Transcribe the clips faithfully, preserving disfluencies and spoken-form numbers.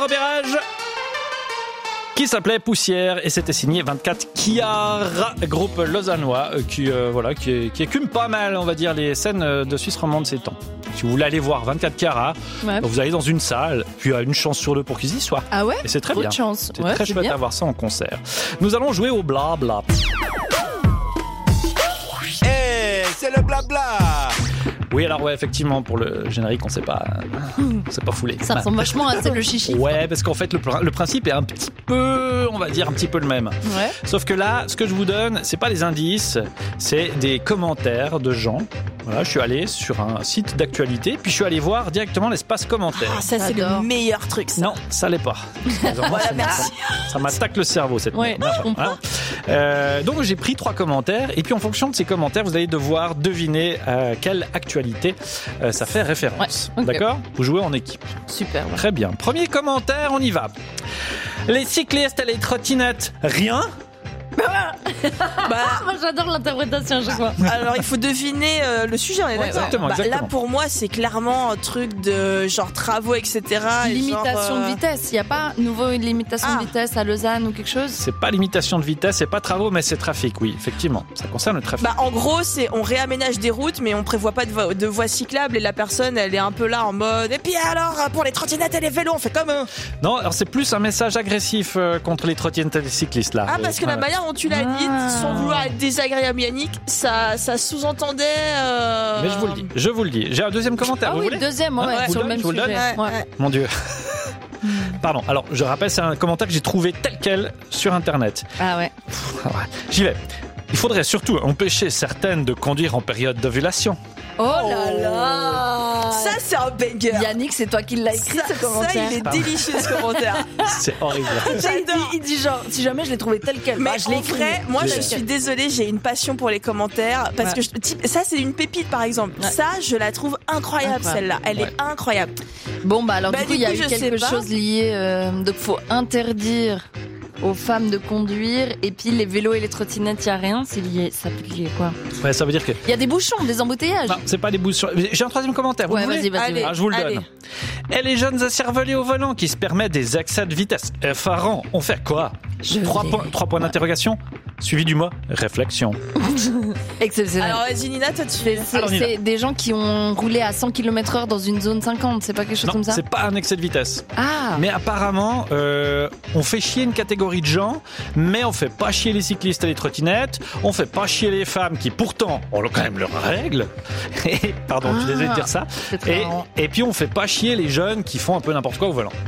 Bérage qui s'appelait Poussière et c'était signé vingt-quatre Chiara, groupe lausannois euh, qui, euh, voilà, qui, qui écume pas mal, on va dire, les scènes de Suisse romande ces temps. Si vous voulez aller voir vingt-quatre Chiara, ouais. vous allez dans une salle, puis il y a une chance sur deux pour qu'ils y soient. Ah ouais? Et c'est très Trop bien. De chance. C'est ouais, très c'est chouette bien. d'avoir ça en concert. Nous allons jouer au blabla. Hey, c'est le blabla. Oui, alors ouais, effectivement, pour le générique, on ne s'est pas, on s'est pas foulé. Ça ressemble bah. vachement à C'est le chichi. Ouais, parce qu'en fait, le, le principe est un petit peu, on va dire, un petit peu le même. Ouais. Sauf que là, ce que je vous donne, c'est pas des indices, c'est des commentaires de gens. Voilà, je suis allé sur un site d'actualité, puis je suis allé voir directement l'espace commentaires. Ah, ça, c'est J'adore. le meilleur truc, ça. Non, ça l'est pas. Voilà, ça, merci. Ça, ça m'attaque le cerveau, cette Ouais, merde. je comprends. Hein euh, donc, j'ai pris trois commentaires, et puis en fonction de ces commentaires, vous allez devoir deviner à quelle actualité euh, ça fait référence. Ouais, okay. D'accord ? Vous jouez en équipe. Super. Ouais. Très bien. Premier commentaire, on y va. Les cyclistes et les trottinettes, rien ? Bah, Moi, j'adore l'interprétation à chaque fois. alors, il faut deviner euh, le sujet, on est Ouais, d'accord. exactement, Bah, exactement. Là, pour moi, c'est clairement un truc de genre travaux, et cetera. et Limitation genre, euh, de vitesse. Il n'y a pas nouveau une limitation Ah. de vitesse à Lausanne ou quelque chose? C'est pas limitation de vitesse, c'est pas travaux, mais c'est trafic, oui, effectivement. Ça concerne le trafic. Bah, en gros, c'est on réaménage des routes, mais on prévoit pas de, vo- de voies cyclables et la personne, elle est un peu là en mode. Et puis alors, pour les trottinettes et les vélos, on fait comme eux. Non, alors c'est plus un message agressif euh, contre les trottinettes et les cyclistes, là. Ah, parce que la Ouais. manière dont tu l'as dit, Ah. sans vouloir être désagréable, Yannick, ça, ça sous-entendait. Euh... Mais je vous le dis, je vous le dis. J'ai un deuxième commentaire, Ah vous oui, voulez ? deuxième, ouais, Hein, je vous sur le le donne, même je vous le sujet. donne Ouais. Ouais. Mon Dieu. Pardon, alors je rappelle, c'est un commentaire que j'ai trouvé tel quel sur Internet. Ah ouais. Pff, ah ouais. J'y vais. Il faudrait surtout empêcher certaines de conduire en période d'ovulation. Oh là là. Ça, c'est un banger. Yannick, c'est toi qui l'as écrit ça, ce commentaire. ça, il est délicieux ce commentaire. C'est horrible. il, dit, il dit genre, si jamais je l'ai trouvé tel quel. Mais bah, je l'ai en écrit. vrai, moi Je je l'ai. suis désolée, j'ai une passion pour les commentaires parce Ouais. que je, type, ça c'est une pépite par exemple. Ouais. Ça, je la trouve incroyable, Incroyable. celle-là. Elle Ouais. est incroyable. Bon, bah alors Bah, du coup, du il y a coup, eu je quelque sais pas. chose lié. Euh, donc, faut interdire aux femmes de conduire. Et puis, les vélos et les trottinettes, il n'y a rien. C'est lié. Ça peut lier quoi? Ouais, ça veut dire que. Il y a des bouchons, des embouteillages. Non, c'est pas des bouts sur. J'ai un troisième commentaire. Vous Ouais, voulez vas-y, vas-y. Allez. Ah, je vous le Allez. donne. Et les jeunes asservelés au volant qui se permettent des accès de vitesse effarants, on fait quoi? Je Trois vais- points, trois points d'interrogation, suivi du mot réflexion. Exceptionnel. Alors vas-y Nina, toi tu C'est fais. c'est- Alors, on y va. c'est des gens qui ont roulé à cent kilomètres heure dans une zone cinquante. C'est pas quelque chose Non, comme ça? c'est pas un excès de vitesse. Ah. Mais apparemment, euh, on fait chier une catégorie de gens, mais on fait pas chier les cyclistes et les trottinettes, on fait pas chier les femmes qui pourtant ont quand même leurs règles. Et, pardon, je suis désolé de dire ça. C'est très Et, marrant. et puis on fait pas chier les jeunes qui font un peu n'importe quoi au volant.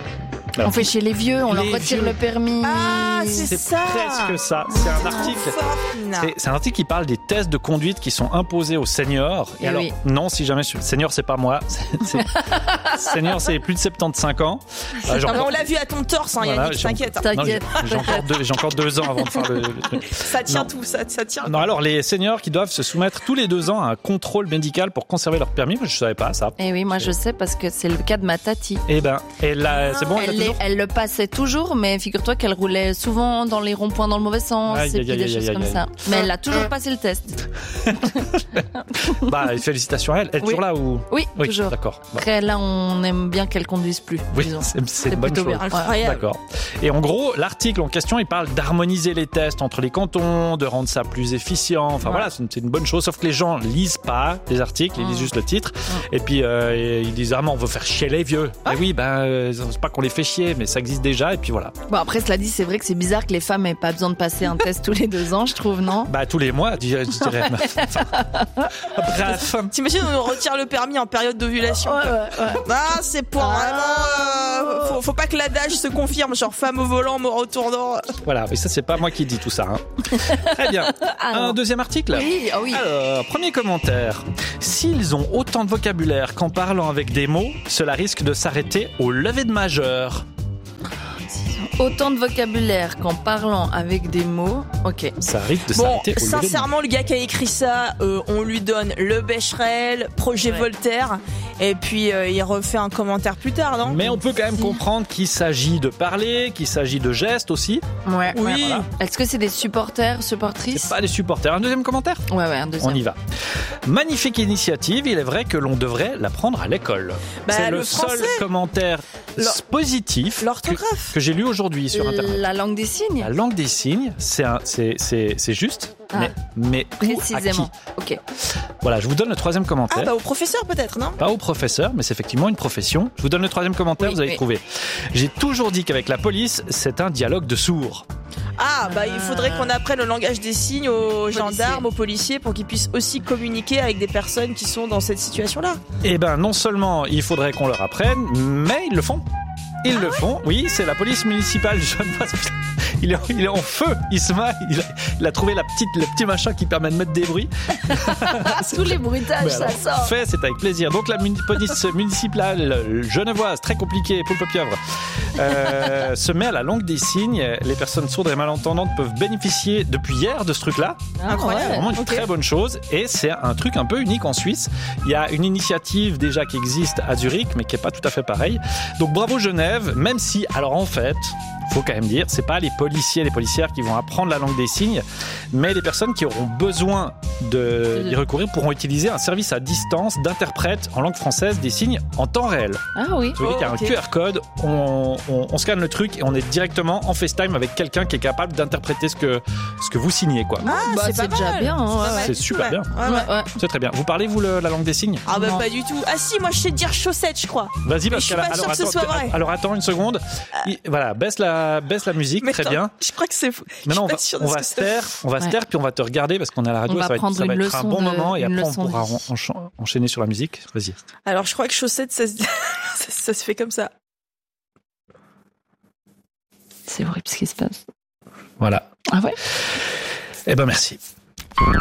On fait chez les vieux, on Les leur retire vieux. le permis. Ah, c'est C'est ça. presque ça. C'est un article. Trop fort, Nina. C'est, c'est un article qui parle des tests de conduite qui sont imposés aux seniors. Et Eh alors, oui. non, si jamais je suis senior, c'est pas moi. C'est, c'est- senior, c'est plus de soixante-quinze ans. Euh, j'ai Non, mais encore- on l'a vu à ton torse, hein, Voilà, Yannick, j'ai- t'inquiète. hein. non, j'ai, T'inquiète. j'ai encore deux, j'ai encore deux ans avant de faire le, le truc. Ça tient Non. tout, ça, ça tient. Non, alors les seniors qui doivent se soumettre tous les deux ans à un contrôle médical pour conserver leur permis, moi je savais pas ça. Eh oui, moi je sais parce que c'est le cas de ma tati. Eh ben, elle a- c'est bon, elle a Elle, toujours. est- elle le passait toujours, mais figure-toi qu'elle roulait souvent dans les ronds-points dans le mauvais sens Aïe, et aïe, puis aïe, des aïe, choses aïe, comme aïe. ça. Mais elle a toujours passé le test. Bah, félicitations à elle. Elle est Oui. toujours là ou Oui, Oui, toujours. d'accord. Bah, Après, là, on aime bien qu'elle conduise plus. oui, disons. c'est, c'est C'est une bonne plutôt chose. bien. Incroyable. D'accord. Et en gros, l'article en question, il parle d'harmoniser les tests entre les cantons, de rendre ça plus efficient. Enfin Ouais. voilà, c'est une, c'est une bonne chose. Sauf que les gens lisent pas les articles, ils lisent Mm. juste le titre. Et puis euh, et ils disent ah mais on veut faire chier les vieux. Ah. Eh oui, ben euh, c'est pas qu'on les fait chier, mais ça existe déjà. Et puis voilà. Bon, après, cela dit, c'est vrai que c'est bizarre que les femmes aient pas besoin de passer un test tous les deux ans, je trouve, non? Bah tous les mois, je dirais. je dirais. Bref. T'imagines, on nous retire le permis en période d'ovulation. Ouais, quoi. ouais, ouais. Ah, c'est pour Ah. vraiment. euh, faut, faut pas que l'adage se confirme, genre femme au volant, mort au tournant. Voilà. Et ça c'est pas moi qui dis tout ça. Hein. Très bien. Ah, Un non. deuxième article. Oui, ah oui. Alors, premier commentaire. S'ils ont autant de vocabulaire qu'en parlant avec des mots, cela risque de s'arrêter au lever de majeur. Autant de vocabulaire qu'en parlant avec des mots. Ok. Ça risque de Bon, s'arrêter au lever de majeur. sincèrement, le gars qui a écrit ça, euh, on lui donne le Becherel, Projet Ouais. Voltaire. Et puis euh, il refait un commentaire plus tard, non? Mais on peut quand même comprendre qu'il s'agit de parler, qu'il s'agit de gestes aussi. Ouais. Oui. ouais, voilà. Est-ce que c'est des supporters, supportrices? C'est pas des supporters. Un deuxième commentaire? Ouais, ouais, un deuxième. On y va. Magnifique initiative, il est vrai que l'on devrait l'apprendre à l'école. Bah, c'est le le seul français. commentaire L'or- positif que, L'orthographe. que j'ai lu aujourd'hui sur Internet. La langue des signes? La langue des signes, c'est, un, c'est, c'est, c'est juste, Ah. mais, mais où, à Précisément. qui? Ok. Voilà, je vous donne le troisième commentaire. Ah bah au professeur peut-être, non? Pas au professeur, mais c'est effectivement une profession. Je vous donne le troisième commentaire, Oui, vous allez oui. trouver. J'ai toujours dit qu'avec la police, c'est un dialogue de sourds. Ah bah il faudrait qu'on apprenne le langage des signes aux gendarmes, aux policiers pour qu'ils puissent aussi communiquer avec des personnes qui sont dans cette situation-là. Eh ben, non seulement il faudrait qu'on leur apprenne, mais ils le font. Ils Ah le font, oui, c'est la police municipale. Je ne sais pas, il est, il est en feu, il se met, il a, il a trouvé la petite, le petit machin qui permet de mettre des bruits. Tous les bruitages, Mais ça alors, sort. fait, c'est avec plaisir. Donc la muni- police municipale genevoise, très compliquée, poulpe pieuvre, euh, se met à la langue des signes. Les personnes sourdes et malentendantes peuvent bénéficier depuis hier de ce truc-là. Ah, Incroyable. C'est vraiment une Ok. très bonne chose et c'est un truc un peu unique en Suisse. Il y a une initiative déjà qui existe à Zurich mais qui est pas tout à fait pareille. Donc bravo Genève, même si, alors en fait, faut quand même dire, c'est pas les policiers, les policières qui vont apprendre la langue des signes, mais les personnes qui auront besoin de y recourir pourront utiliser un service à distance d'interprète en langue française des signes en temps réel. Ah oui. Ça veut dire qu'il y a un Oh, ok. Q R code, on, on, on scanne le truc et on est directement en FaceTime avec quelqu'un qui est capable d'interpréter ce que, ce que vous signez, quoi. Ah, Bah, c'est, c'est pas déjà mal. bien, hein, C'est pas ouais, mal c'est du tout, super ouais. bien. Ouais, ouais. Ouais, ouais. C'est très bien. Vous parlez, vous, le- la langue des signes? Ah bah Non. pas du tout. Ah si, moi je sais dire chaussettes, je crois. Vas-y, Mais parce je suis qu'elle a- pas sûre alors, que ce attends, soit tu- vrai. alors attends une seconde. Il- voilà, baisse la, baisse la musique, Mais très attends, bien. Je crois que c'est fou. Maintenant, on je va, suis pas sûre de on ce va que se c'est. taire, on va se Ouais. taire, puis on va te regarder parce qu'on est à la radio, On va ça va être, prendre ça va une être un leçon bon de- moment et une après on leçon de pourra vie. en- encha- enchaîner sur la musique. Vas-y. Alors je crois que chaussettes, ça se, ça, ça se fait comme ça. C'est horrible ce qui se passe. Voilà. Ah ouais? Eh ben merci.